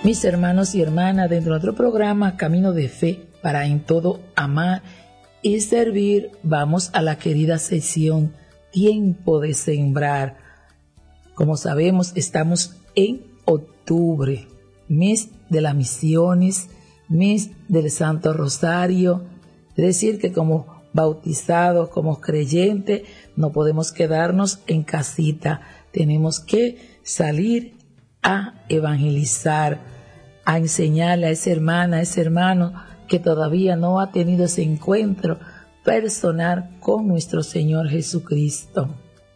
Mis hermanos y hermanas, dentro de otro programa Camino de Fe para en todo amar y servir, vamos a la querida sección Tiempo de Sembrar. Como sabemos, estamos en octubre, mes de las misiones, mes del Santo Rosario. Es decir, que como bautizados, como creyentes, no podemos quedarnos en casita. Tenemos que salir a evangelizar, a enseñarle a esa hermana, a ese hermano que todavía no ha tenido ese encuentro personal con nuestro Señor Jesucristo.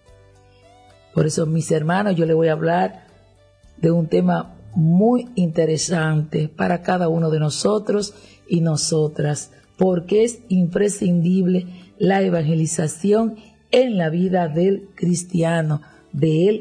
Por eso, mis hermanos, yo les voy a hablar de un tema muy interesante para cada uno de nosotros y nosotras, porque es imprescindible la evangelización en la vida del cristiano, del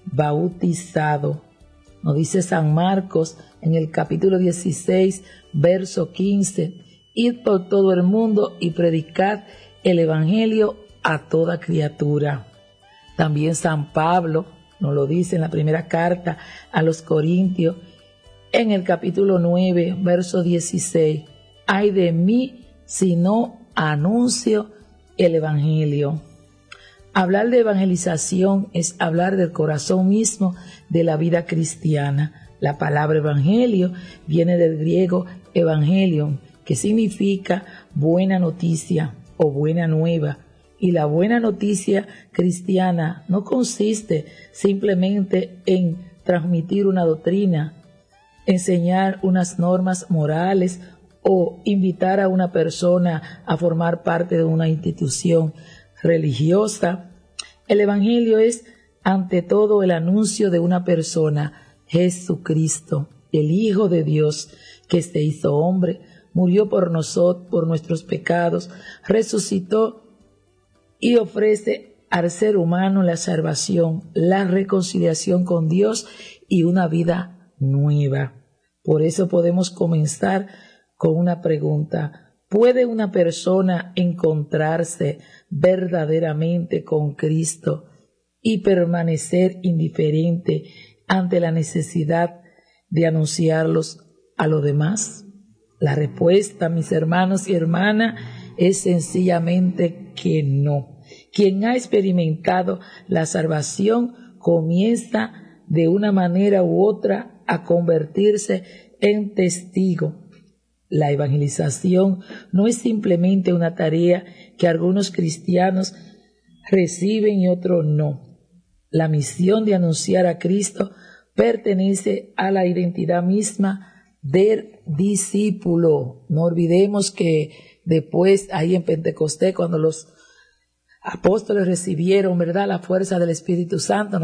bautizado. Nos dice San Marcos en el capítulo 16, verso 15, id por todo el mundo y predicad el evangelio a toda criatura. También San Pablo nos lo dice en la primera carta a los Corintios, en el capítulo 9, verso 16, ay de mí si no anuncio el evangelio. Hablar de evangelización es hablar del corazón mismo de la vida cristiana. La palabra evangelio viene del griego evangelion, que significa buena noticia o buena nueva. Y la buena noticia cristiana no consiste simplemente en transmitir una doctrina, enseñar unas normas morales o invitar a una persona a formar parte de una institución religiosa. El evangelio es ante todo el anuncio de una persona, Jesucristo, el Hijo de Dios, que se hizo hombre, murió por nosotros, por nuestros pecados, resucitó y ofrece al ser humano la salvación, la reconciliación con Dios y una vida nueva. Por eso podemos comenzar con una pregunta. ¿Puede una persona encontrarse verdaderamente con Cristo y permanecer indiferente ante la necesidad de anunciarlos a los demás? La respuesta, mis hermanos y hermanas, es sencillamente que no. Quien ha experimentado la salvación comienza de una manera u otra a convertirse en testigo. La evangelización no es simplemente una tarea que algunos cristianos reciben y otros no. La misión de anunciar a Cristo pertenece a la identidad misma del discípulo. No olvidemos que después, ahí en Pentecostés, cuando los apóstoles recibieron, ¿verdad?, la fuerza del Espíritu Santo,